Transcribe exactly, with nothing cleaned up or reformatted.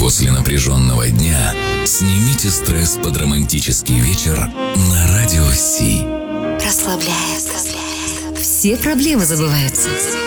После напряженного дня снимите стресс под романтический вечер на Радио Си. Расслабляет. Все проблемы забываются.